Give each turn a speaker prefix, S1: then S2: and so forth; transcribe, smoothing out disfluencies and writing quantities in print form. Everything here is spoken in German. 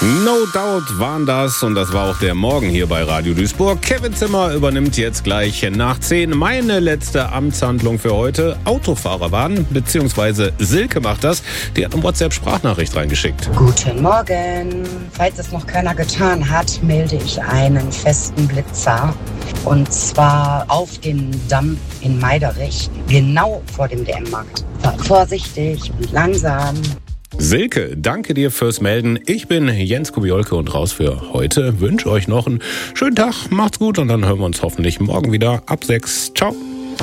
S1: No Doubt waren das und das war auch der Morgen hier bei Radio Duisburg. Kevin Zimmer übernimmt jetzt gleich nach 10 meine letzte Amtshandlung für heute. Autofahrer warnen, beziehungsweise Silke macht das. Die hat eine WhatsApp-Sprachnachricht reingeschickt.
S2: Guten Morgen. Falls es noch keiner getan hat, melde ich einen festen Blitzer. Und zwar auf dem Damm in Meiderich, genau vor dem DM-Markt. Fahrt vorsichtig und langsam.
S1: Silke, danke dir fürs Melden. Ich bin Jens Kubiolke und raus für heute. Wünsche euch noch einen schönen Tag, macht's gut und dann hören wir uns hoffentlich morgen wieder ab 6. Ciao.